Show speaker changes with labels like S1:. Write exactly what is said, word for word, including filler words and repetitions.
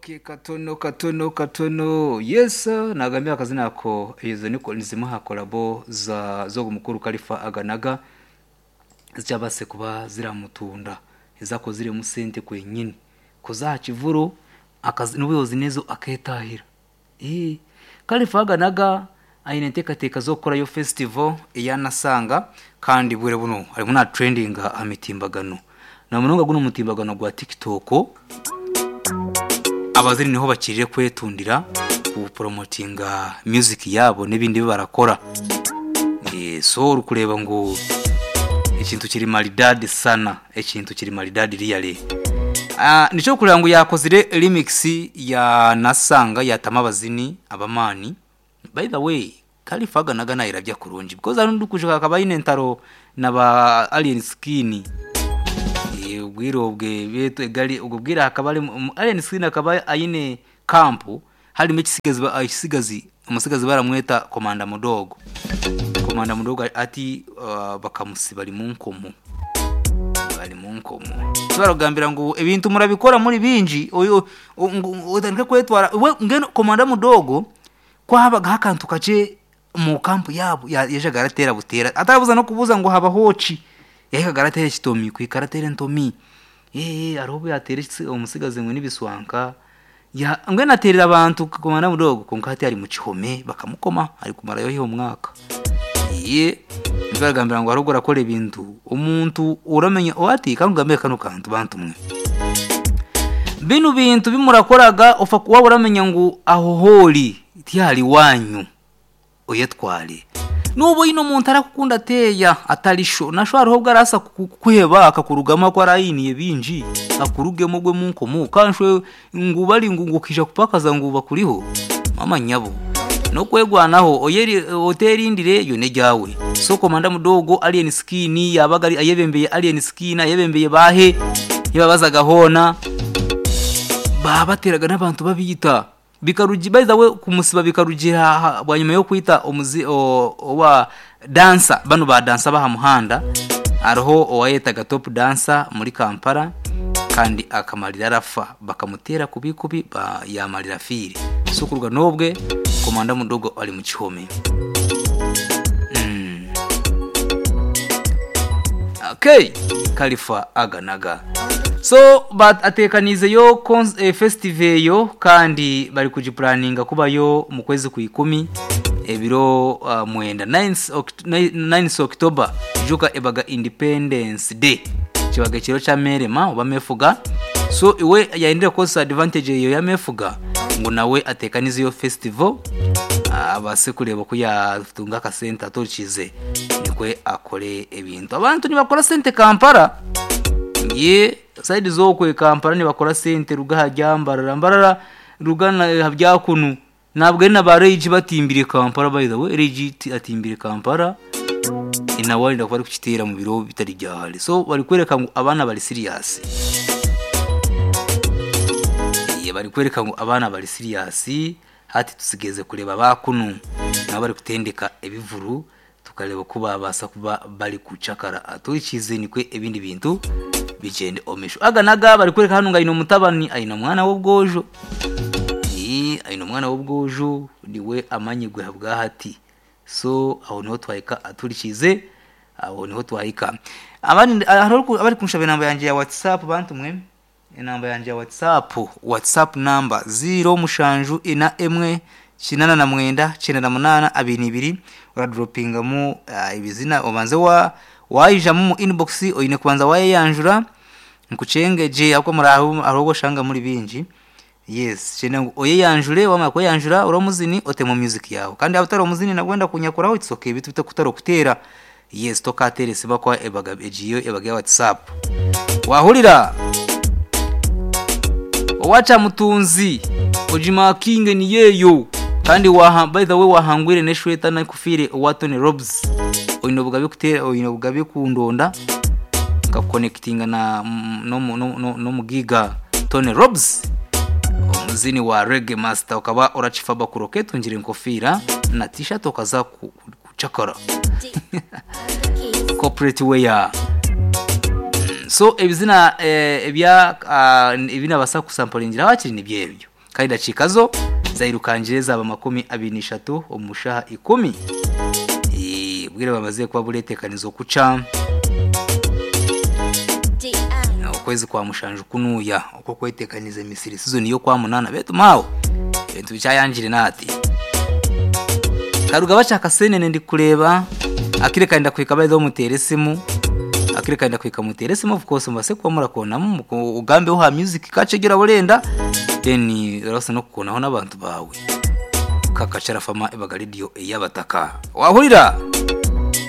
S1: Okay, katono katono katono yes nagambia akazi nako izo niko nizimuha kolabo za zo mukuru Khalifa Aganaga zicabase kuba ziramutunda izako ziri mu sente kwenyine kuza kivuru akazi n'ubuyozi nezo aketahira eh Khalifa Aganaga ayineteka teka zo kora yo festival iyanasanga kandi bure buno ari muna trending amitimbagano na munonga guno mutimbagano gwa TikTok abaziri niho bakirije kwetundira ku promotinga music yabo nebindi barakora eh so urukureba ngo ikintu kiri maridadi sana ikintu kiri maridadi really ah nico kureba ngo yakozire remix ya nasanga yatamabazini abamani by the way Khalifa Aganaga na irabya kurunji because ari ndukujika kabayine ntaro naba alien skin ubwirobwe beto egali ubwira akabali alien skin akaba ayine camp hari mekisigazi ayisigazi umusigazi baramweta komanda mudogo komanda mudogo ati uh, bakamusi bali munkomo bali munkomo twaragambira ngo ibintu murabikora muri binji oyo utanike kwetwara ngeno komanda mudogo kwa haba hakantu kaje mu kampu yabo yaje garatera butera atarabuza no kubuza ngo haba hoci yeka garatera kitomi ku ikaratere ntomi eh arobo yateretse umusigaze ngo nibiswanka ya ngena terera abantu komanda mudogo konkati ari mu kihome bakamukoma ari kumara yo hiho mwaka eh ngaragambira ngo arogora kore bintu umuntu uramenya owati kangambe kanu kantu bantu mwe binu bintu bimurakoraga ufa kuba uramenya ngo aho holi tiyali wanyu oyetwale nubo ino muntu arakukunda teya atarisho nashwara ho bwarasa kuheba akakurugama kwa rayini yebinji akurugemo gwe munko mu kanshwe ngubali ngungukisha kupakaza nguba kuriho mama nyabo no kwegwanaho oyeri hoteli indire yo nejyawe so komanda mudogo alien skin yabagari ayebembeye alien skin ayebembeye bahe yababazaga hona babateraga n'abantu babiyita bikaruji by the way kumusiba bikarugira bwanyuma yo kwita umuzi owa dancer bano ba dancer baha muhanda ariho owayetaga top dancer muri Kampala kandi akamarira rafa bakamutera kubikubi ba yamarira firi sukurwa nobwe komanda mudogo ali mu kihome mm. Okay Khalifa Aganaga so but atekanize yo eh, festival yo kandi bari kujiplaninga kuba yo mu kwezi ku ikumi ebiro uh, mwenda ninth October juka ebaga Independence Day kibaga kiro cha merema obamefuga so iwe yaindira kosa advantage yo yamefuga ngo nawe atekanize yo festival abase kureba ko yatunga ka center tocize nikwe akore ebintu abantu nibakora center Kampala ye side zo kwe Kampala ni bakora sente rugaha ryambarara mbarara rugana habyakunu nabwo na bareji batimbire Kampala by the way reji atimbire Kampala ina wali ndakora kukitera mu biro bitari byahali so bari kwereka ngo abana bari serious ye bari kwereka ngo abana bari serious hati tusigeze kureba bakunu nabari kutendeka ebivuru tukareba kuba basa kuba bari kucakara atuikize nikwe ebindi bintu bigende omesho Aganaga bari kwereka hano ngayino mutabani ayina mwana w'ubwojo eh ayina mwana w'ubwojo niwe amanyigwe habwa hati so aho niho twayika aturikize aho niho twayika abandi abari kunshabe namba yanje ya WhatsApp bantu mwe namba yanje ya WhatsApp WhatsApp number zero mushanju ina emwe kinana na mwenda kinana munana abiri ibiri ura droppinga mu uh, ibizina obanze wa wayija mu inbox oyine kwanza waye yanjura nkucengeje akwa muraho arogo shanga muri binji yes cene ngo oye yanjure wama ko yanjura uromuzini ote mu music yawo kandi abutaro muzini nagwenda kunyakuraho it's okay bitu bitakutaro kutera yes tokatere siba kwa ebaga ejiyo ebaga WhatsApp wahurira wacha mutunzi ojima king ni yeyo kandi wa by the way wahangwire neshweta na kufire Watone Robs oyino bugabe kutera oyino bugabe kundonda ka connectinga na no no no, no mugiga Tone Robs umuzini wa reggae master ukaba urachifaba kuroketo ngire nkofira na t-shirt okaza kuchakara corporate wear so ebizina ebya ibina basa kusampolingira bakiri ni byebyo kaida chikazo zairukangire zaba makumi abiri n'eshatu omushaha ikumi eh bwire bamaze kuba buretekanizo kuca kwezi kwa mushanju kunuya uko kwetekaniza Misiri season yo kwa munana betu mawo ibintu bicayanjire nati karuga bachaka senene ndi kureba akireka nda kwikaba izo muteresimu akireka nda kwika muteresimu of course mbase kwa murakona mu ugambe ho music kacegera burenda then rasa no kukona ho nabantu bawe kakachara fama ebaga radio yabataka wahurira